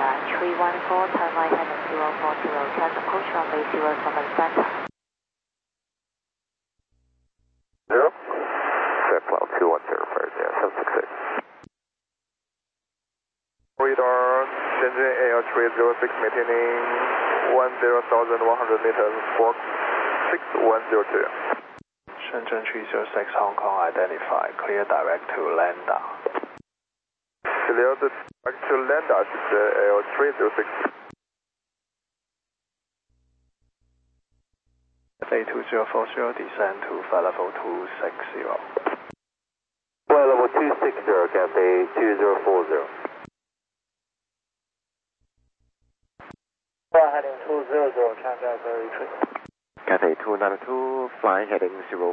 314, turn right heading 040, trans approach runway 07 center. 0, Jetflow 210 768. Radar, Shenzhen Air 306, maintaining 10,100 meters, squawk 6102. Shenzhen 306, Hong Kong identified, clear direct to Landa. Clear direct to Landa, Shenzhen Air 306. Cathay 2040, descend to flight level 260. Flight level 260, Cathay 2040. Flight heading 200, transfer retreat. Cathay 292, flying heading 040.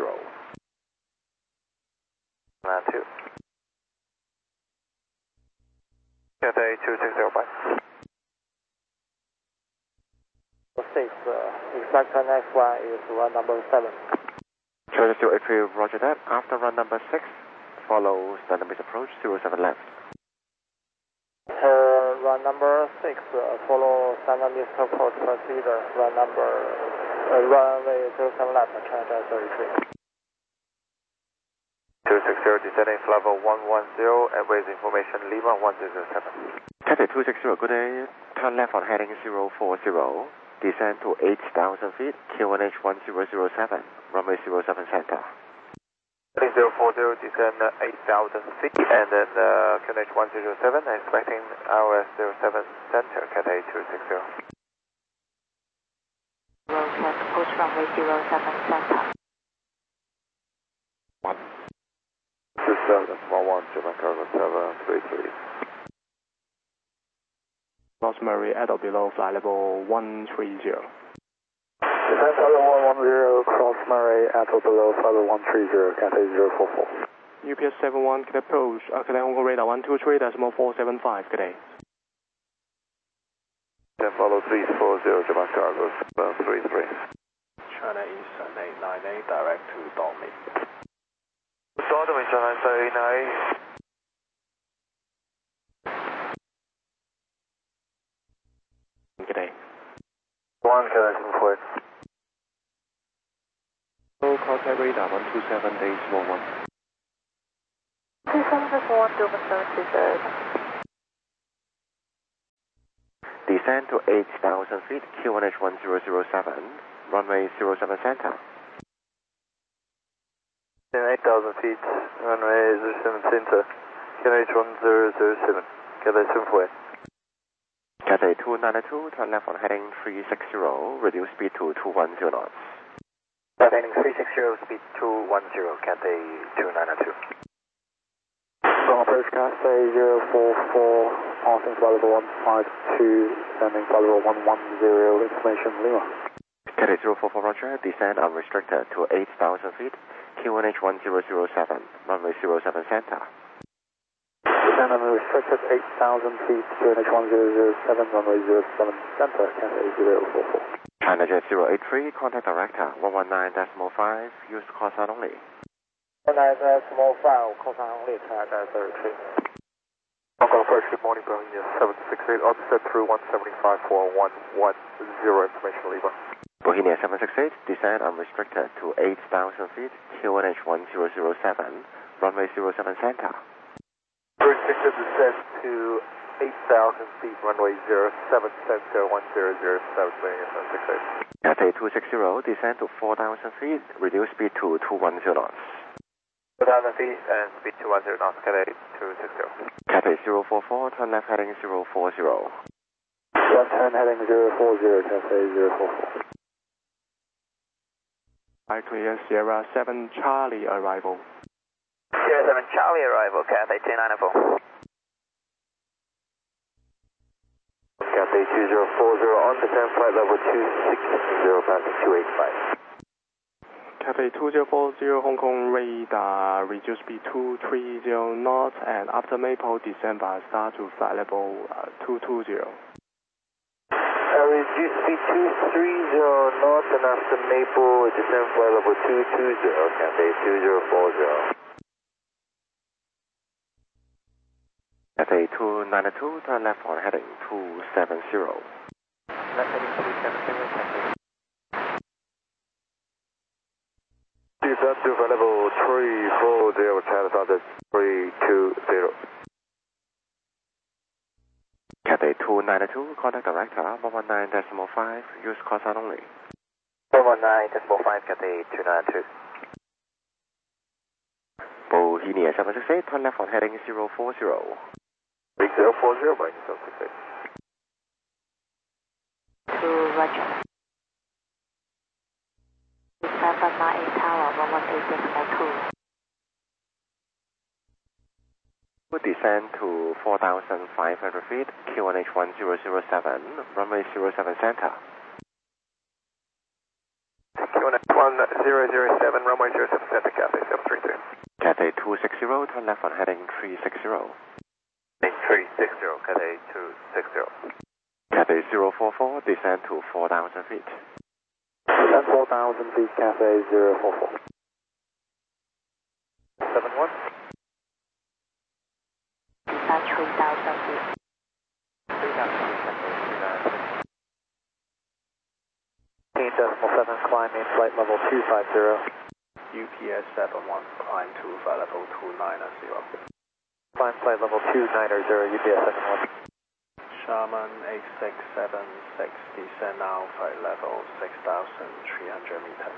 92. Cathay 260, bye. 6, expect the next one is run number 7. China 083, roger that. After run number 6, follow standard base approach 07 left. Run number 6, follow standard base approach procedure, runway 07 left, China 083. 260, descending level 110, and with information Lima 1007. Cathay 260, good day. Turn left on heading 040. Descend to 8,000 feet, QNH 1007, runway 07 center. Heading 040, descend 8,000 feet, and then QNH 107, expecting RS 07 center, Cathay 260. Trans approach runway 07 center. 1. 27, small 1, German cargo 733. Rosemary at or below flight level 130. Descent level 110, cross Murray at or below flight level 130, Cathay 044. UPS 71, Cathay approach, Cathay Hong Kong radar 123.475, good day. Then follow 340, German cargo 733. China Eastern 898, direct to Dormy. Dormy, China 898. Good day. 1, Cathay 748. Low contact radar 127 days 11. 2741, Dover 723. Descend to 8,000 feet, QNH 1007, runway 07 center. Then 8,000 feet, runway 07 center, QNH 1007, Cathay 748. Cathay 292, turn left on heading 360, reduce speed to 210 knots. Heading 360, speed 210, Cathay 292. From approach Cathay 044, passing flight level 152, sending flight level 110, information Lima. Cathay 044, roger, descend unrestricted to 8,000 feet, QNH 1007, runway 07 center. Descend unrestricted 8,000 feet, QNH 1007, runway 07 center, Cathay 044. China Jet 083, contact director 119.5, use call sign only. 119.5, call sign only, China 083. Hong Kong approach, good morning, Boeing 768, offset through 175.4110, information Lima. Bohemia 768, descend unrestricted to 8,000 feet, QNH 1007, runway 07 center. Restricted descent to 8,000 feet, runway 07 center, 1007, Boeing 768. Cathay 260, descend to 4,000 feet, reduce speed to 210 knots. 4,000 feet and speed 210 knots, Cathay 260. Cathay 044, turn left heading 040. Left turn heading 040, Cathay 044. I clear Sierra 7 Charlie arrival. Sierra 7 Charlie arrival, Cathay 294. Cathay 2040 on descent flight level 260, passing 285. Cathay 2040, Hong Kong radar, reduce speed 230 knots, and after Maple, descend via star to flight level 220. Reduce speed 230 knots, and after Maple, descend flight level 220, Cathay 2040. Cathay 292, turn left on heading 270. Left heading 270, Cathay. Descend to flight level 340, China Southern 320. Cathay 292, contact director 119.5, use call sign only. 119.5, Cathay 292. Bohemia 768, turn left on heading 040. 040, Boeing 768. To Roger. Descend from 98 Tower, 118.2. Descend to 4,500 feet, QNH 1007, runway 07 center. QNH 1007, runway 07 center, Cathay 732. Cathay 260, turn left on heading 360. 360, Cathay 260. Cathay 044, descend to 4,000 feet. Descend 4,000 feet, Cathay 044. 71. Descend 3,000 feet. 3,000 feet, Cathay 292. 18.7, climb in flight level 250. UPS 71, climb to flight level 290. Climb flight level 290, UPS 71. Sharman 8676, descend now flight level 6,300 meters.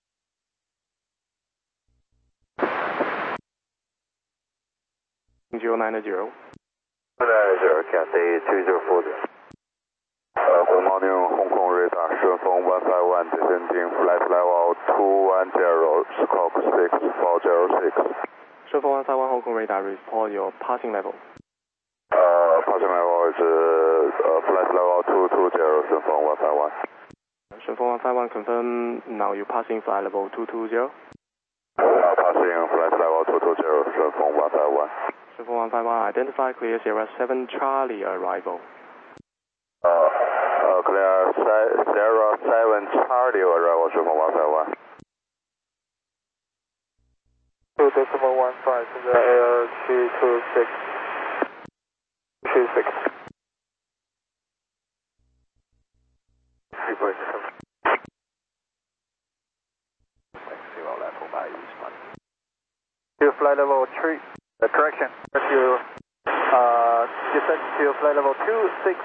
Zero 90. 290, Cathay 2040. Good morning, Hong Kong radar, 顺风 151, descending flight level 210, squawk 6406. 顺风151 Hong Kong radar, report your passing level. Passing level is flight level 220, 顺风151. 顺风151, confirm now you're passing flight level 220. Passing flight level 220, 顺风151. 顺风151, identify clear Sierra 7 Charlie arrival. Clear Sierra 7 Charlie arrival, 顺风151. 2.15, to the air 226. 26. 60 level by Eastman. To flight level 3, correction, to descend to flight level 26.